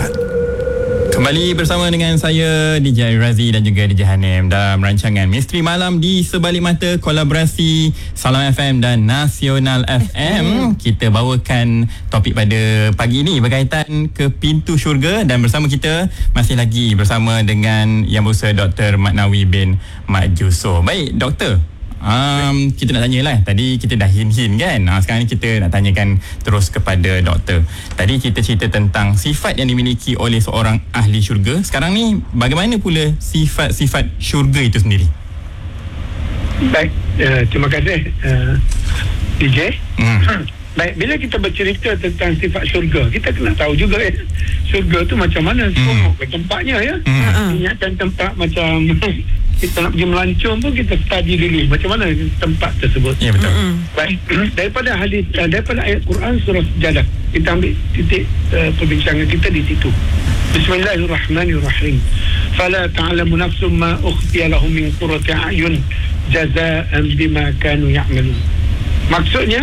Kembali bersama dengan saya DJ Razi dan juga DJ Hanim dalam rancangan Misteri Malam di Sebalik Mata, kolaborasi Salam FM dan Nasional FM. Kita bawakan topik pada pagi ini berkaitan ke pintu syurga, dan bersama kita masih lagi bersama dengan Yang Berusaha Dr. Maknawi bin Mat Jusuf. Baik doktor, kita nak tanyalah. Tadi kita dah hint-hint kan. Sekarang ni kita nak tanyakan terus kepada doktor. Tadi kita cerita tentang sifat yang dimiliki oleh seorang ahli syurga. Sekarang ni bagaimana pula sifat-sifat syurga itu sendiri? Baik, terima kasih DJ. Baik, bila kita bercerita tentang sifat syurga, kita kena tahu juga syurga tu macam mana. Semua tempatnya ya. Ingatkan tempat macam kita nak pergi melancong pun kita study dulu macam mana tempat tersebut. Ya, betul. Baik, daripada hadis, daripada ayat Quran surah Sejadah, kita ambil titik perbincangan kita di situ. Bismillahirrahmanirrahim. Fala ta'lamu nafsum ma ukhfiya lahum min qurrati a'yun jazaa'an bima kanu ya'malun. Maksudnya,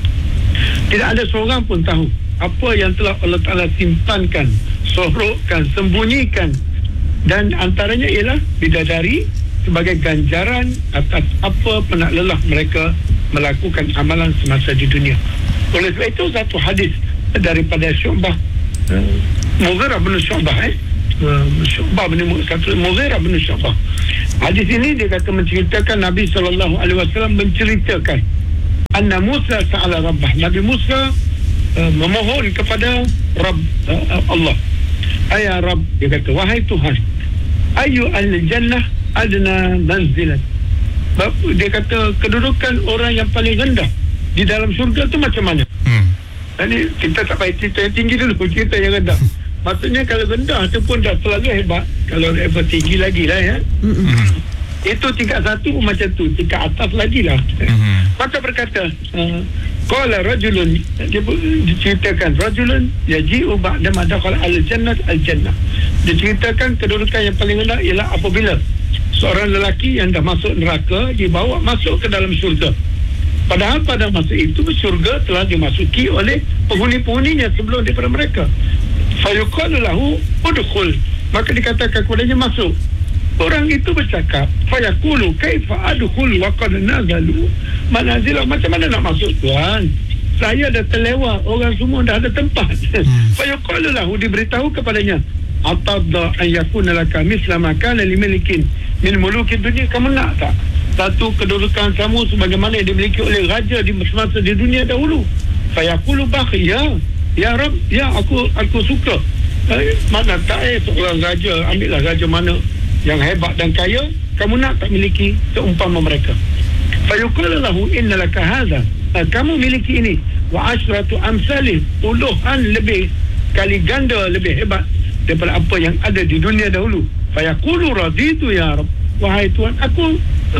tidak ada seorang pun tahu apa yang telah Allah Ta'ala simpankan, sorokkan, sembunyikan, dan antaranya ialah bidadari sebagai ganjaran atas apa penat lelah mereka melakukan amalan semasa di dunia. Oleh sebab itu, satu hadis daripada Syu'bah, Mughirah bin Syu'bah, Syu'bah bin Mughirah bin Syu'bah. Hadis ini dia kata menceritakan Nabi SAW menceritakan anna Musa sa'ala Rabbah. Nabi Musa memohon kepada Rabb Allah. Ayah Rabb, dia kata, wahai Tuhan, ayu al-jannah adna manzilat. Dia kata kedudukan orang yang paling rendah di dalam syurga tu macam mana? Jadi kita tak payah cerita yang tinggi dulu, cerita yang rendah. Maksudnya kalau rendah tu pun dah terlalu hebat, kalau level tinggi lagi lah ya. Itu tingkat satu pun macam tu, tingkat atas lagi lah. Maka berkata qala rajulun, dia diceritakan rajulun yaji'u ba'da ma dakhala al-jannah al-jannah. Diceritakan kedudukan yang paling rendah ialah apabila seorang lelaki yang dah masuk neraka dibawa masuk ke dalam syurga. Padahal pada masa itu syurga telah dimasuki oleh penghuni-penghuninya sebelum daripada mereka. Fayuqalu lahu udkhul, maka dikatakan kepadanya masuk. Orang itu bercakap, fayaqulu kaifa adkhul wa qad nazalu manazila. Macam mana nak masuk Tuhan? Saya dah terlewat, orang semua dah ada tempat. Fayaqulu lahu, diberitahu kepadanya, atadda an yakuna laka misla ma kana limalikin min muluki dunia. Kamu nak tak satu kedudukan kamu sebagaimana yang dimiliki oleh raja di semasa di dunia dahulu? Fayaqulu bakhi, ya Rabb, ya aku suka. Mana tak seorang raja, ambillah raja mana yang hebat dan kaya, kamu nak tak miliki seumpama mereka. Fayuqala lahu inna laka hadha, kamu miliki ini, wa asyratu amsalih, puluhan lebih kali ganda lebih hebat daripada apa yang ada di dunia dahulu. Fayaqulu raditu ya Rabb, wahai Tuhan, aku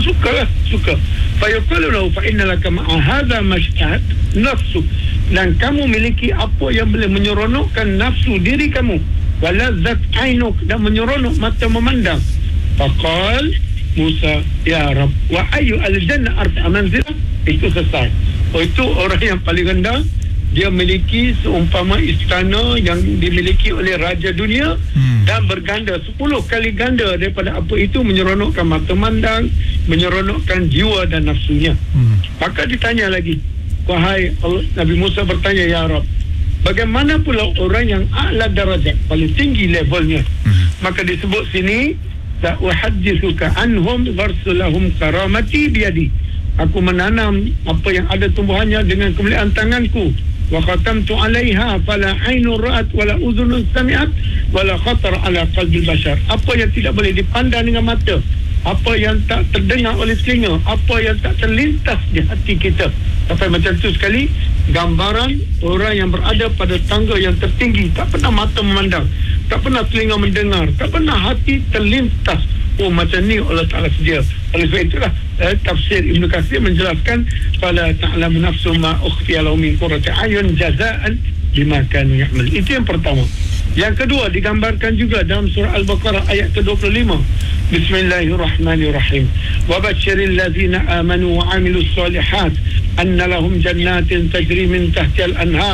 suka. Fayuqala lahu fa inna laka ma'a hadha mashtahat nafsu, dan kamu miliki apa yang boleh menyeronokkan nafsu diri kamu, waladzat ainuk, dan menyeronok mata memandang. Faqal Musa, ya Rabb, wa ayu al-jannah arfa manzilah. Itu selesai. Itu orang yang paling rendah, dia memiliki seumpama istana yang dimiliki oleh raja dunia, dan berganda 10 kali ganda daripada apa itu, menyeronokkan mata mandang, menyeronokkan jiwa dan nafsunya. Maka ditanya lagi, wahai Allah, Nabi Musa bertanya, ya Rabb, bagaimana pula orang yang a'la darajat, paling tinggi levelnya? Maka disebut sini, sa'uhaddithuka anhum warsulahum karamati biyadi. Aku menanam apa yang ada tumbuhannya dengan kemuliaan tanganku. Wa khatamtu 'alaiha fala 'ainun ra'at wala udhunun sami'at wala khatar 'ala qalbil bashar. Apa yang tidak boleh dipandang dengan mata, apa yang tak terdengar oleh telinga, apa yang tak terlintas di hati kita. Sampai macam tu sekali gambaran orang yang berada pada tangga yang tertinggi, tak pernah mata memandang, tak pernah telinga mendengar, tak pernah hati terlintas. Oh, macam ni Allah Ta'ala sedia. Oleh sebab itulah tafsir Ibn Katsir menjelaskan, fala ta'lamu nafsu ma ukhfiya lahum min qurrati a'yun jazaa'an bima kanu ya'mal. Itu yang pertama. Yang kedua digambarkan juga dalam surah Al-Baqarah ayat ke-25. Bismillahirrahmanirrahim. Wa basyiril ladzina amanu wa 'amilus solihat anna lahum jannatin tajri min tahtiha al-anhar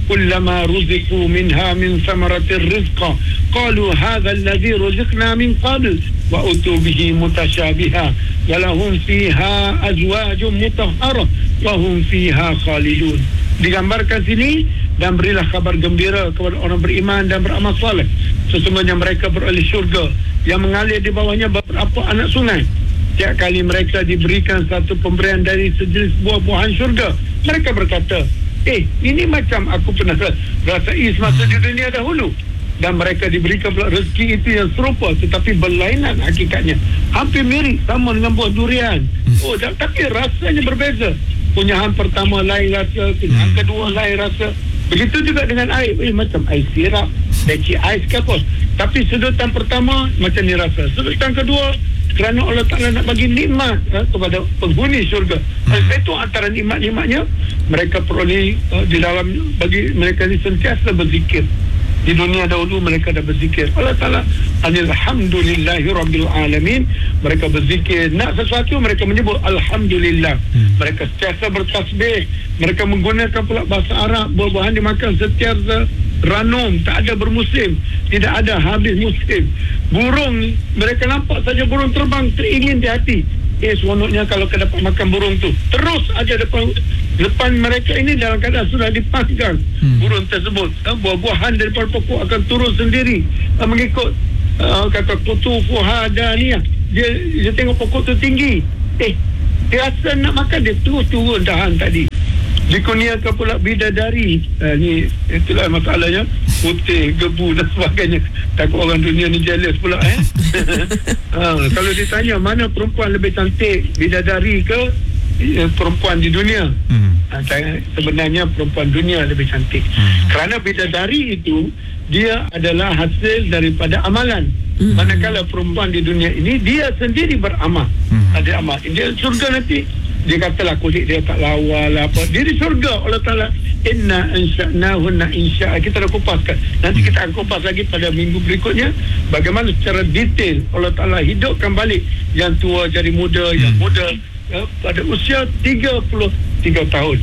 kullama ruziqu minha min thamaratir rizqa qalu hadha alladhi ruziqna min qabl wa utu bihi mutashabiha wa lahum fiha azwajun mutahharah wa hum fiha khalidun. Digambarkan sini, dan berilah kabar gembira kepada orang beriman dan beramal soleh, sesungguhnya mereka beroleh syurga yang mengalir di bawahnya beberapa anak sungai. Setiap kali mereka diberikan satu pemberian dari sejenis buah-buahan syurga, mereka berkata, ini macam aku pernah rasai semasa di dunia dahulu. Dan mereka diberikan pula rezeki itu yang serupa tetapi berlainan hakikatnya, hampir mirip sama dengan buah durian. Tapi rasanya berbeza. Kunyahan pertama lain rasa, kunyahan kedua lain rasa. Begitu juga dengan air, macam air sirap, leci ais ke apa. Tapi sedutan pertama macam ni rasa, sedutan kedua kerana Allah Ta'ala nak bagi nikmat kepada penghuni syurga. Itu antara nikmat-nikmatnya mereka peroleh di dalam, bagi mereka ni sentiasa berzikir. Di dunia dahulu mereka dah berzikir. Allah Ta'ala, alhamdulillahi rabbil alamin. Mereka berzikir, nak sesuatu mereka menyebut alhamdulillah. Mereka sentiasa bertasbih. Mereka menggunakan pula bahasa Arab. Buah-buahan dimakan setiap ranum, tak ada bermusim, tidak ada habis musim. Burung, mereka nampak saja burung terbang, teringin di hati. Seronoknya kalau dapat makan burung tu. Terus aja depan mereka ini dalam keadaan sudah dipaskan burung tersebut. Buah-buahan daripada pokok akan turun sendiri mengikut kata kutufu hadaniyah. Dia tengok pokok tu tinggi, dia rasa nak makan, dia terus turun dahan tadi. Dikurniakan pula bidadari. Ni itulah masalahnya, putih, gebu dan sebagainya. Takut orang dunia ni jealous pula kalau ditanya mana perempuan lebih cantik, bidadari ke perempuan di dunia, sebenarnya perempuan dunia lebih cantik. Kerana bidadari itu dia adalah hasil daripada amalan. Manakala perempuan di dunia ini dia sendiri beramal, ada amal. Dia surga nanti, dia katalah kulit dia tak lawa lah apa, dia di surga. Allah Ta'ala, inna insya'nahunna insya'a. Kita dah kupaskan, nanti kita akan kupas lagi pada minggu berikutnya bagaimana secara detail Allah Ta'ala hidupkan balik yang tua jadi muda, yang muda pada usia 33 tahun.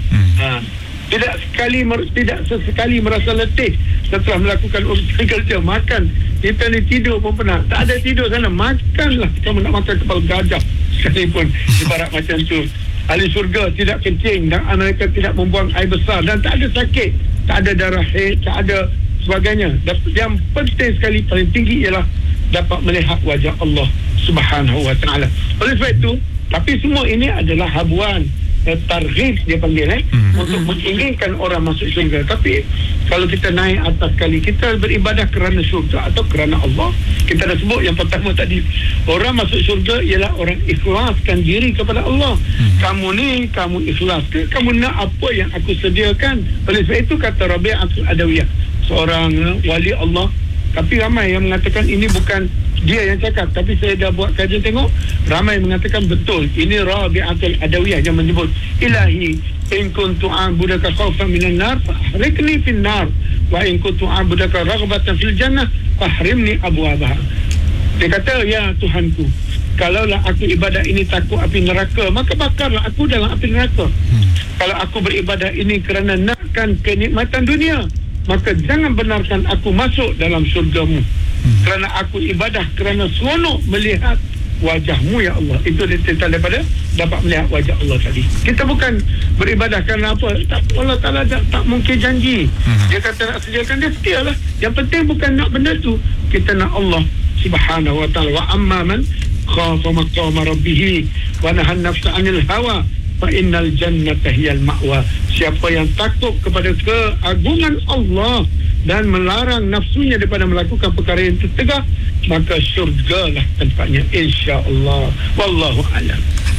Tidak sesekali merasa letih setelah melakukan urusan kerja. Makan, kita ni tidur pun penat, tak ada tidur sana, makanlah. Kamu nak makan kepala gajah sekalipun, ibarat macam tu. Ahli syurga tidak kencing dan mereka tidak membuang air besar dan tak ada sakit, tak ada darah haid, tak ada sebagainya. Yang penting sekali, paling tinggi ialah dapat melihat wajah Allah Subhanahu wa ta'ala. Oleh sebab itu, tapi semua ini adalah habuan, targhib dia panggil untuk menginginkan orang masuk syurga. Tapi kalau kita naik atas sekali, kita beribadah kerana syurga atau kerana Allah. Kita dah sebut yang pertama tadi, orang masuk syurga ialah orang ikhlaskan diri kepada Allah. Kamu ni, kamu ikhlas ke? Kamu nak apa yang aku sediakan? Oleh sebab itu kata Rabi'atul Adawiyah, seorang wali Allah. Tapi ramai yang mengatakan ini bukan dia yang cakap, tapi saya dah buat kajian tengok, ramai mengatakan betul. Ini Rabi'atul Adawiyah yang menyebut, Ilahi, in kuntu a'budaka khawfan minan nar fahrikni fin nar, wa in kuntu a'budaka raghbatan fil jannah fahrimni abwabaha. Dia kata, ya Tuhanku, kalaulah aku ibadah ini takut api neraka, maka bakarlah aku dalam api neraka. Kalau aku beribadah ini kerana nakkan kenikmatan dunia, maka jangan benarkan aku masuk dalam syurgamu. Kerana aku ibadah kerana seronok melihat wajahmu ya Allah. Itu cerita daripada dapat melihat wajah Allah tadi. Kita bukan beribadah kerana apa, Allah Ta'ala tak mungkin janji. Dia kata nak sediakan, dia setialah. Yang penting bukan nak benda tu, kita nak Allah Subhanahu wa ta'ala. Wa amma man khafa maqama rabbih wa nahan nafsa 'anil hawa fa innal jannata hiyal ma'wa. Siapa yang takut kepada keagungan Allah dan melarang nafsunya daripada melakukan perkara yang tercegah, maka syurgalah tempatnya, insya-Allah. Wallahu a'lam.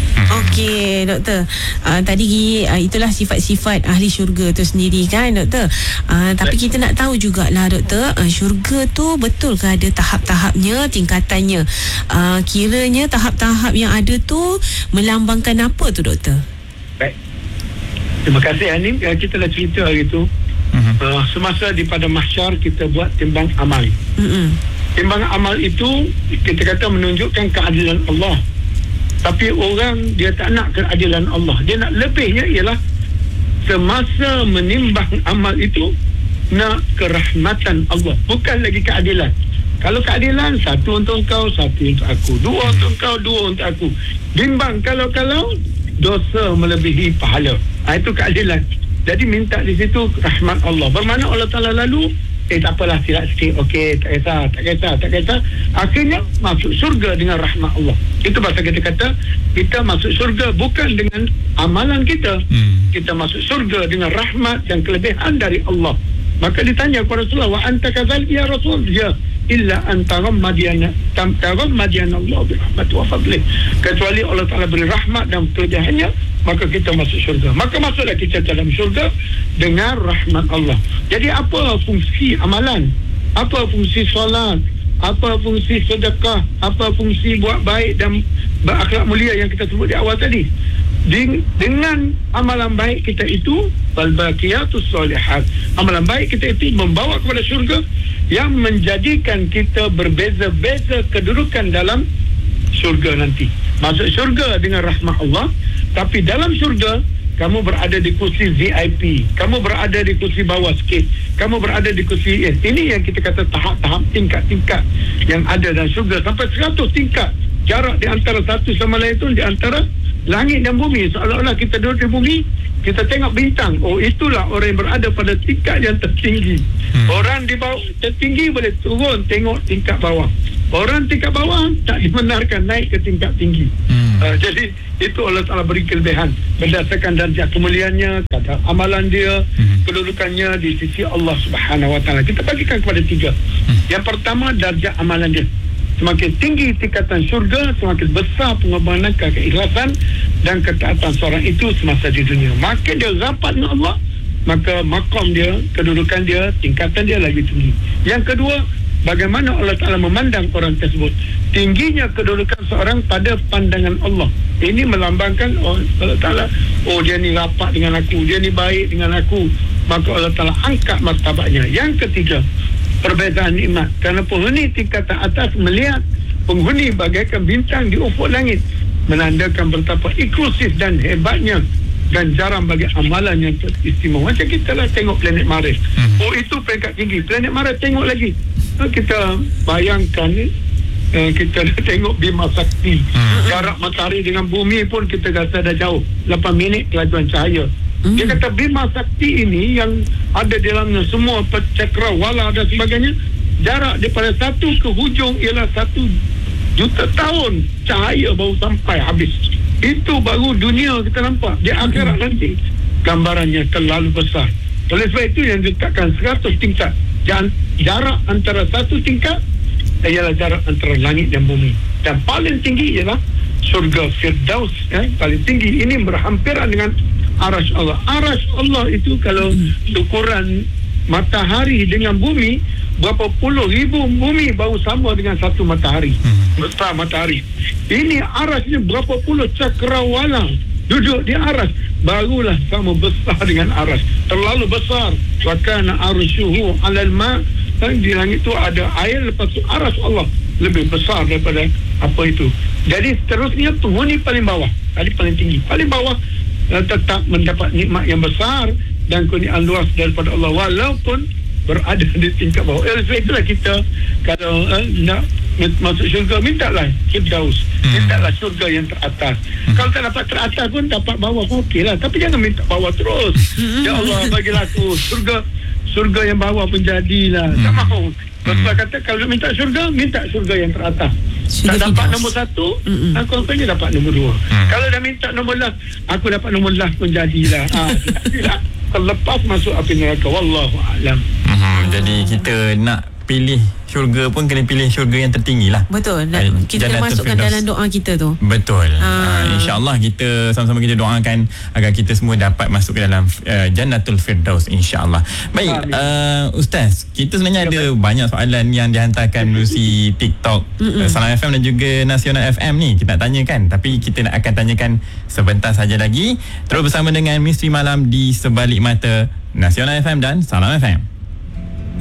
Okey, doktor. Tadi itulah sifat-sifat ahli syurga tu sendiri kan, doktor. Tapi kita nak tahu jugalah, doktor, syurga tu betul ke ada tahap-tahapnya, tingkatannya? Kiranya tahap-tahap yang ada tu melambangkan apa tu, doktor? Baik. Terima kasih Hanim. Kita dah cerita hari tu. Semasa di pada mahsyar kita buat timbang amal. Timbang amal itu kita kata menunjukkan keadilan Allah. Tapi orang dia tak nak keadilan Allah, dia nak lebihnya. Ialah semasa menimbang amal itu nak kerahmatan Allah, bukan lagi keadilan. Kalau keadilan, satu untuk engkau, satu untuk aku, dua untuk engkau, dua untuk aku. Bimbang kalau dosa melebihi pahala. Itu keadilan. Jadi minta di situ rahmat Allah. Bermakna Allah Ta'ala lalu tak apalah, silap sikit, okey, tak kisah. Akhirnya masuk syurga dengan rahmat Allah. Itu pasal kita kata kita masuk syurga bukan dengan amalan kita. Kita masuk syurga dengan rahmat dan kelebihan dari Allah. Maka ditanya kepada Rasulullah, wa anta kadzalik ya Rasul? Ya, illa anta rammadiyana Allah bi rahmati wa fadlih. Kecuali Allah Ta'ala beri rahmat dan kelebihannya, maka kita masuk syurga. Maka masuklah kita dalam syurga dengan rahmat Allah. Jadi apa fungsi amalan? Apa fungsi solat? Apa fungsi sedekah? Apa fungsi buat baik dan berakhlak mulia yang kita sebut di awal tadi? Dengan amalan baik kita itu, al-baqiyatus solihat, amalan baik kita itu membawa kepada syurga yang menjadikan kita berbeza-beza kedudukan dalam syurga nanti. Masuk syurga dengan rahmat Allah, tapi dalam syurga kamu berada di kursi VIP, kamu berada di kursi bawah sikit, kamu berada di kursi ini yang kita kata tahap-tahap, tingkat-tingkat yang ada dalam syurga, sampai 100 tingkat. Jarak di antara satu sama lain itu di antara langit dan bumi. Seolah-olah kita duduk di bumi, kita tengok bintang. Oh, itulah orang yang berada pada tingkat yang tertinggi. Orang di bawah tertinggi boleh turun tengok tingkat bawah. Orang tingkat bawah tak dibenarkan naik ke tingkat tinggi. Jadi itu Allah Ta'ala beri kelebihan berdasarkan darjah kemuliaannya, kadar amalan dia, kedudukannya di sisi Allah Subhanahu Wa Ta'ala. Kita bagikan kepada 3. Yang pertama, darjah amalan dia. Semakin tinggi tingkatan syurga, semakin besar pengorbanan, keikhlasan dan ketaatan seorang itu semasa di dunia. Makin dia rapat dengan Allah, maka maqam dia, kedudukan dia, tingkatan dia lagi tinggi. Yang kedua, bagaimana Allah Ta'ala memandang orang tersebut. Tingginya kedudukan seorang pada pandangan Allah. Ini melambangkan Allah Ta'ala, oh dia ni rapat dengan aku, dia ni baik dengan aku, maka Allah Ta'ala angkat martabatnya. Yang ketiga, perbezaan nikmat. Kerana penghuni tingkatan atas melihat penghuni bagaikan bintang di ufuk langit, menandakan betapa inklusif dan hebatnya dan jarang bagi amalan yang istimewa. Macam kita lah tengok planet Mars. Oh, itu peringkat tinggi. Planet Mars tengok lagi. Kita bayangkan kita tengok Bima Sakti. Jarak matahari dengan bumi pun kita rasa dah jauh. 8 minit kelajuan cahaya. Dia kata Bima Sakti ini yang ada di dalamnya semua cakrawala dan sebagainya, jarak daripada satu ke hujung ialah 1 juta tahun cahaya baru sampai habis. Itu baru dunia kita nampak. Di akhirat nanti gambarannya terlalu besar. Oleh sebab itu yang diletakkan 100 tingkat. Jarak antara satu tingkat ialah jarak antara langit dan bumi. Dan paling tinggi ialah surga Firdaus. Paling tinggi ini berhampiran dengan Arash Allah. Arash Allah itu kalau ukuran matahari dengan bumi, berapa puluh ribu bumi baru sama dengan satu matahari. Besar matahari. Ini arasnya berapa puluh cakrawala duduk di aras, barulah sama besar dengan aras. Terlalu besar. Wa kana arsyuhu 'alal ma'. Di langit itu ada air, lepas tu aras Allah lebih besar daripada apa itu. Jadi seterusnya penghuni paling bawah, tadi paling tinggi, paling bawah tetap mendapat nikmat yang besar dan kurniaan luas daripada Allah walaupun berada di tingkat bawah. Sebab itulah kita kalau nak masuk syurga, mintalah Firdaus, mintalah syurga yang teratas. Kalau tak dapat teratas pun dapat bawah pun okeylah, tapi jangan minta bawah terus. Ya Allah, bagilah aku surga yang bawah pun jadilah. Tak mahu. Rasulullah kata kalau minta syurga yang teratas. Tak dapat nombor 1, aku akhirnya dapat nombor 2. Kalau dah minta nombor last, aku dapat nombor last pun jadilah. Jadilah. Terlepas masuk api neraka. Wallahu a'lam. Jadi kita nak pilih syurga pun kena pilih syurga yang tertinggi lah. Betul. Kita masukkan dalam doa kita tu. Betul. InsyaAllah kita sama-sama kita doakan agar kita semua dapat masuk ke dalam Jannatul Firdaus, insyaAllah. Baik, Ustaz, kita sebenarnya ada banyak soalan yang dihantarkan melalui TikTok Salam FM dan juga Nasional FM ni. Kita nak tanyakan, tapi kita nak akan tanyakan sebentar saja lagi. Terus bersama dengan Misteri Malam di Sebalik Mata Nasional FM dan Salam FM.